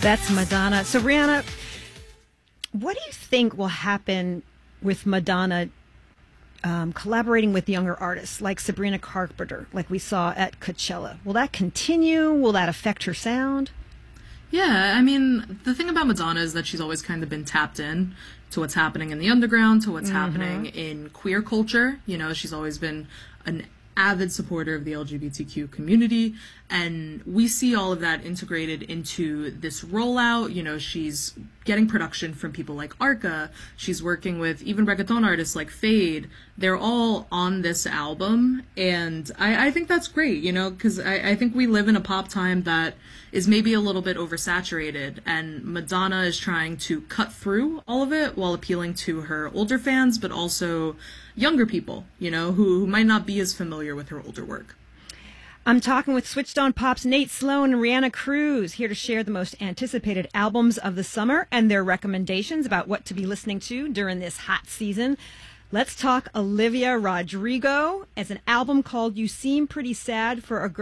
That's Madonna. So, Rihanna, what do you think will happen with Madonna collaborating with younger artists like Sabrina Carpenter, like we saw at Coachella? Will that continue? Will that affect her sound? Yeah, I mean, the thing about Madonna is that she's always kind of been tapped in to what's happening in the underground, to what's happening in queer culture. You know, she's always been an avid supporter of the LGBTQ community, and we see all of that integrated into this rollout. You know, she's getting production from people like Arca. She's working with even reggaeton artists like Fade. They're all on this album, and I think that's great, you know, because I think we live in a pop time that is maybe a little bit oversaturated, and Madonna is trying to cut through all of it while appealing to her older fans, but also younger people, you know, who might not be as familiar with her older work. I'm talking with Switched On Pop's Nate Sloan and Rihanna Cruz, here to share the most anticipated albums of the summer and their recommendations about what to be listening to during this hot season. Let's talk Olivia Rodrigo as an album called You Seem Pretty Sad for a Girl